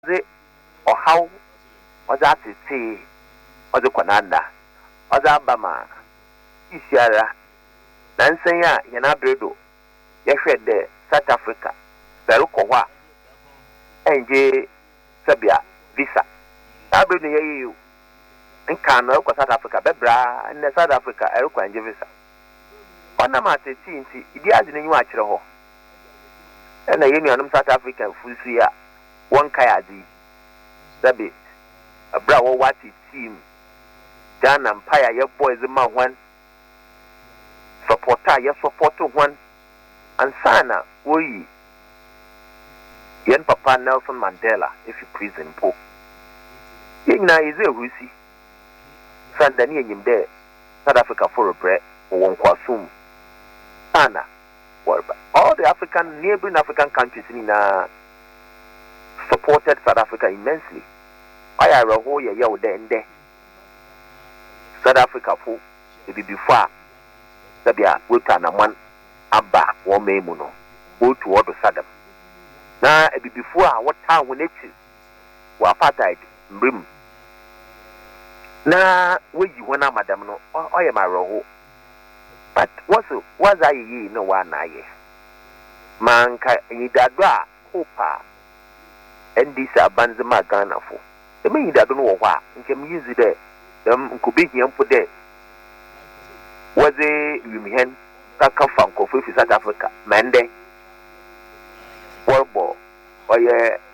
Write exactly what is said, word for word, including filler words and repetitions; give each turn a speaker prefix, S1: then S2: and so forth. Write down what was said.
S1: the or how was that to say or the Konanda or the Abama Isiara Nansaya Yanabredo Yashed de South Africa Perukowa N J Sabia Visa Abredo you and Kano South Africa Bebra and South Africa Eruko and Visa on the matter team see the in you actually ho and the Union South Africa Fusia one Kayadi Sabi a bravo what team Jan Empire your boys the man one supporter your supporter one and sana we yen papa Nelson Mandela if you prison po Yina is a Rusi Sandani him there South Africa for a bread or one kwasum sana all the African neighboring African countries in uh, supported South Africa immensely. I are a whole year then there. South Africa for the before Sabia will turn a man abba one memuno go to order Saddam. Now before what time when it were apartheid brim. Now where you wanna madam no I am a roho. But what's was I ye no one I manka idadwa hopa and this abanzama Ghana for the mean that don't know what and can use it there them could be here for there was a human kaka fanko for South Africa mande warbo or yeah